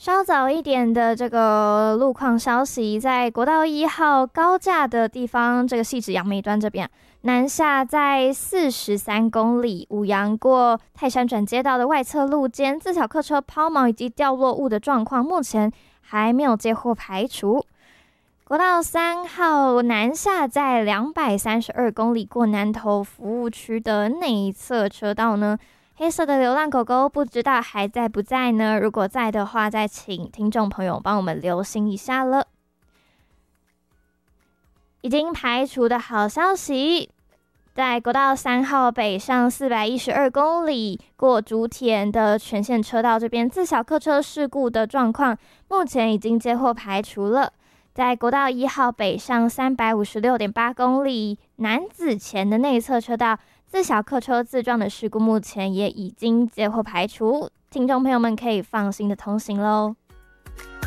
稍早一点的这个路况消息，在国道1号高架的地方，这个汐止杨梅端这边，南下在43公里，五羊过泰山转接道的外侧路肩，自小客车抛锚以及掉落物的状况，目前还没有接获排除。国道3号南下在232公里，过南投服务区的内侧车道呢，黑色的流浪狗狗不知道还在不在呢？如果在的话，再请听众朋友帮我们留心一下了。已经排除的好消息，在国道3号北上412公里，过竹田的全线车道这边，自小客车事故的状况，目前已经接获排除了。在国道1号北上356.8公里，南子前的内侧车道，自小客车自撞的事故目前也已经接获排除，听众朋友们可以放心的通行咯。